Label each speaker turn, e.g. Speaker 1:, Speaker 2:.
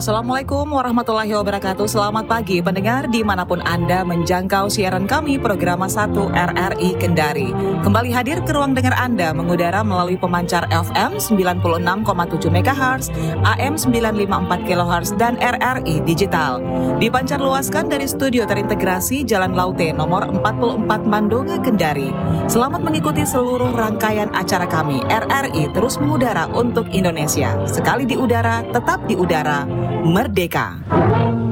Speaker 1: Assalamualaikum warahmatullahi wabarakatuh. Selamat pagi pendengar dimanapun Anda menjangkau siaran kami Programa 1 RRI Kendari. Kembali hadir ke ruang dengar Anda mengudara melalui pemancar FM 96,7 MHz, AM 954 kHz, dan RRI Digital. Dipancar luaskan dari studio terintegrasi Jalan Laute nomor 44 Mandonga, Kendari. Selamat mengikuti seluruh rangkaian acara kami. RRI terus mengudara untuk Indonesia. Sekali di udara, tetap di udara. Merdeka.